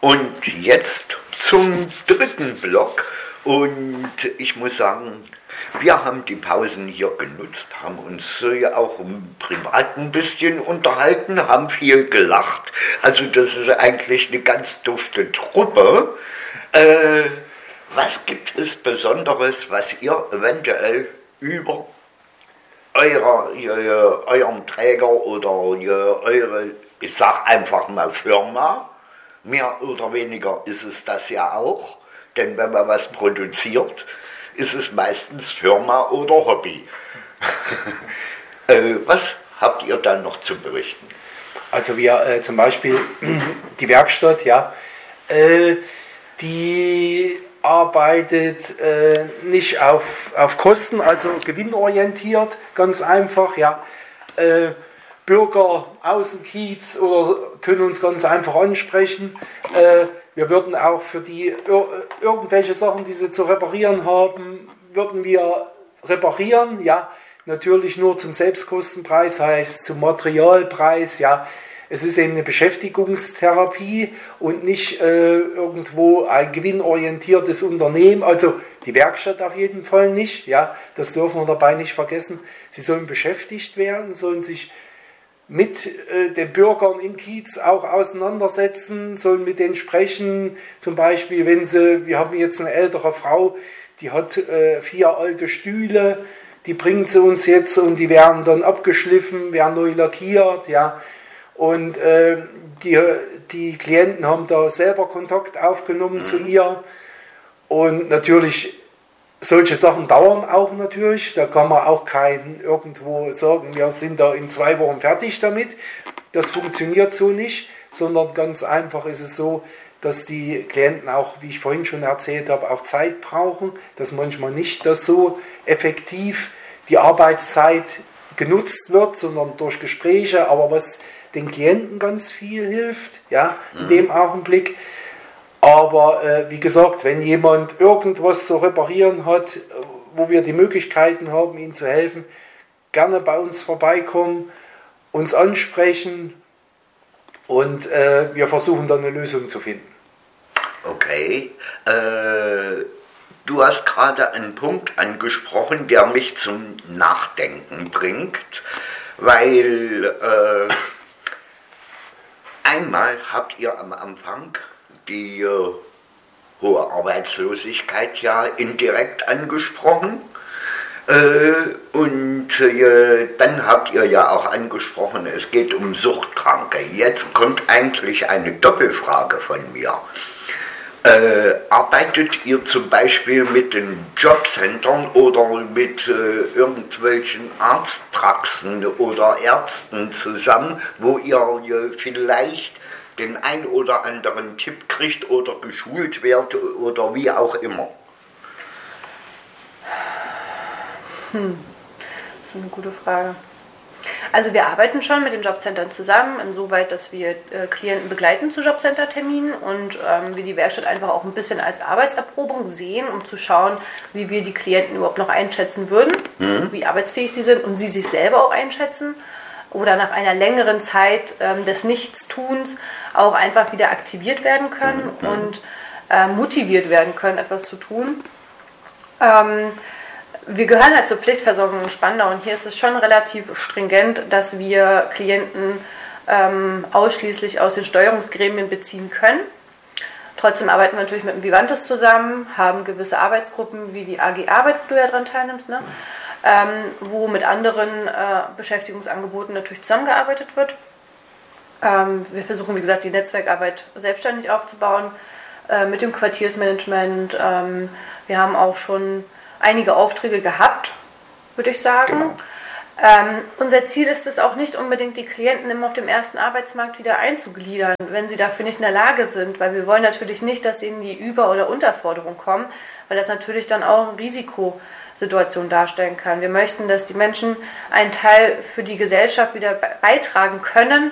Und jetzt zum dritten Block. Und ich muss sagen, wir haben die Pausen hier genutzt, haben uns ja auch privat ein bisschen unterhalten, haben viel gelacht. Also das ist eigentlich eine ganz dufte Truppe. Was gibt es Besonderes, was ihr eventuell über euren Träger oder eure, ich sag einfach mal Firma, mehr oder weniger ist es das ja auch, denn wenn man was produziert, ist es meistens Firma oder Hobby. Was habt ihr dann noch zu berichten? Also wir zum Beispiel die Werkstatt, ja, die arbeitet nicht auf Kosten, also gewinnorientiert, ganz einfach, ja. Bürger aus dem Kiez oder können uns ganz einfach ansprechen. Wir würden auch für die irgendwelche Sachen, die sie zu reparieren haben, würden wir reparieren, ja. Natürlich nur zum Selbstkostenpreis, heißt zum Materialpreis, ja. Es ist eben eine Beschäftigungstherapie und nicht irgendwo ein gewinnorientiertes Unternehmen. Also die Werkstatt auf jeden Fall nicht. Ja, das dürfen wir dabei nicht vergessen. Sie sollen beschäftigt werden, sollen sich mit den Bürgern im Kiez auch auseinandersetzen, sollen mit denen sprechen. Zum Beispiel, wir haben jetzt eine ältere Frau, die hat 4 alte Stühle, die bringt sie uns jetzt und die werden dann abgeschliffen, werden neu lackiert, ja. Und die Klienten haben da selber Kontakt aufgenommen zu ihr. Und natürlich, solche Sachen dauern auch natürlich. Da kann man auch keinen irgendwo sagen, wir sind da in 2 Wochen fertig damit. Das funktioniert so nicht, sondern ganz einfach ist es so, dass die Klienten auch, wie ich vorhin schon erzählt habe, auch Zeit brauchen, dass manchmal nicht das so effektiv die Arbeitszeit genutzt wird, sondern durch Gespräche, aber was den Klienten ganz viel hilft, ja, in dem Augenblick. Aber wie gesagt, wenn jemand irgendwas zu reparieren hat, wo wir die Möglichkeiten haben, ihm zu helfen, gerne bei uns vorbeikommen, uns ansprechen und wir versuchen dann eine Lösung zu finden. Okay, du hast gerade einen Punkt angesprochen, der mich zum Nachdenken bringt, weil einmal habt ihr am Anfang die hohe Arbeitslosigkeit ja indirekt angesprochen und dann habt ihr ja auch angesprochen, es geht um Suchtkranke. Jetzt kommt eigentlich eine Doppelfrage von mir. Arbeitet ihr zum Beispiel mit den Jobcentern oder mit irgendwelchen Arztpraxen oder Ärzten zusammen, wo ihr vielleicht den ein oder anderen Tipp kriegt oder geschult werdet oder wie auch immer? Das ist eine gute Frage. Also wir arbeiten schon mit den Jobcentern zusammen, insoweit, dass wir Klienten begleiten zu Jobcenter-Terminen und wir die Werkstatt einfach auch ein bisschen als Arbeitserprobung sehen, um zu schauen, wie wir die Klienten überhaupt noch einschätzen würden, wie arbeitsfähig sie sind und sie sich selber auch einschätzen oder nach einer längeren Zeit des Nichtstuns auch einfach wieder aktiviert werden können und motiviert werden können, etwas zu tun. Wir gehören halt zur Pflichtversorgung in Spandau und hier ist es schon relativ stringent, dass wir Klienten ausschließlich aus den Steuerungsgremien beziehen können. Trotzdem arbeiten wir natürlich mit dem Vivantes zusammen, haben gewisse Arbeitsgruppen wie die AG Arbeit, wo du ja dran teilnimmst, ne? Wo mit anderen Beschäftigungsangeboten natürlich zusammengearbeitet wird. Wir versuchen, wie gesagt, die Netzwerkarbeit selbstständig aufzubauen mit dem Quartiersmanagement. Wir haben auch schon einige Aufträge gehabt, würde ich sagen. Genau. Unser Ziel ist es auch nicht unbedingt, die Klienten immer auf dem ersten Arbeitsmarkt wieder einzugliedern, wenn sie dafür nicht in der Lage sind, weil wir wollen natürlich nicht, dass sie in die Über- oder Unterforderung kommen, weil das natürlich dann auch eine Risikosituation darstellen kann. Wir möchten, dass die Menschen einen Teil für die Gesellschaft wieder beitragen können,